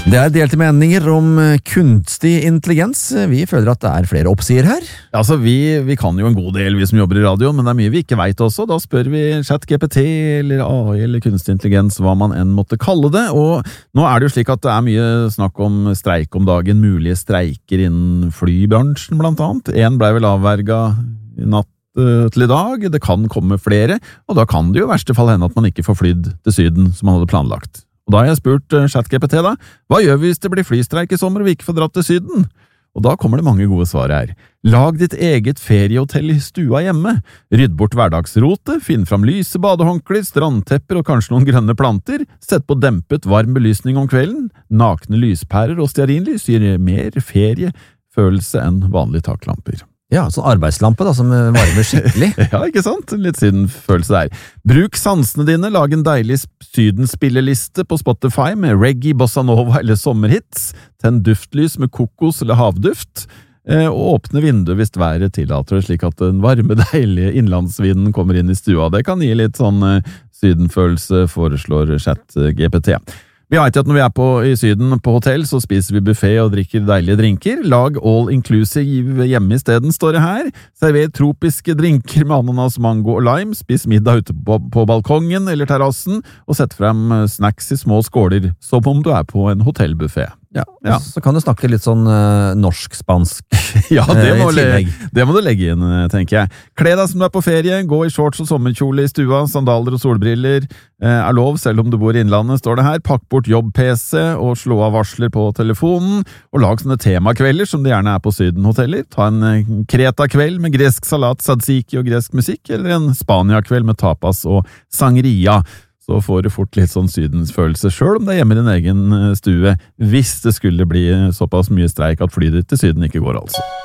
Det delte meninger om kunstig intelligens. Vi føler at det flere oppsider her. Altså, vi kan jo en god del, vi som jobber i radio, men det mye vi ikke vet også. Da spør vi ChatGPT eller AI eller kunstig intelligens, hva man enn måtte kalle det. Og nå det jo slik at det mye snakk om streik om dagen, mulige streiker innen flybransjen blant annet. En ble vel avverga i natt til i dag, det kan komme flere, og da kan det jo i verste fall hende at man ikke får flydd til Syden som man hadde planlagt. Og da har jeg spurt ChatGPT da, hva gjør vi hvis det blir flystreik i sommer og vi ikke får dratt til Syden? Og da kommer det mange gode svar her. Lag ditt eget feriehotell i stua hjemme. Rydd bort hverdagsrotet, finn fram lyse badehåndklær, strandtepper og kanskje noen grønne planter. Sett på dempet varm belysning om kvelden. Nakne lyspærer og stearinlys gir mer feriefølelse enn vanlige taklamper. Ja, sånn arbeidslampe da, som varmer skikkelig. Ja, ikke sant? Litt sydenfølelse der. Bruk sansene dine, lag en deilig sydenspilleliste på Spotify med reggae, bossa nova eller sommerhits. Tenn duftlys med kokos eller havduft. Og åpne vinduet hvis været tillater, slik at den varme, deilige innlandsvinden kommer inn i stua. Det kan gi litt sånn sydenfølelse, foreslår ChatGPT. Vi vet at når vi i Syden på hotell, så spiser vi buffet og drikker deilige drinker. Lag all-inclusive hjemme i stedet, står det her. Server tropiske drinker med ananas, mango og lime. Spis middag ute på balkongen eller terrassen, og sett frem snacks i små skåler, som om du på en hotellbuffet. Ja. Så kan du snakke litt sånn norsk-spansk. Ja, det må du legge inn, tenker jeg. Kle deg som du på ferie, gå i shorts og sommerkjole i stua, sandaler og solbriller lov, selv om du bor i innlandet, står det her. Pakk bort jobb-PC og slå av varsler på telefonen, og lag sånne temakvelder som det gjerne på Syden-hoteller. Ta en Kreta-kveld med gresk salat, tzatziki og gresk musikk, eller en Spania-kveld med tapas og sangria. Så får du fort litt sånn sydensfølelse, selv om det hjemme i din egen stue, hvis det skulle bli såpass mye streik at flyet ditt til Syden ikke går altså.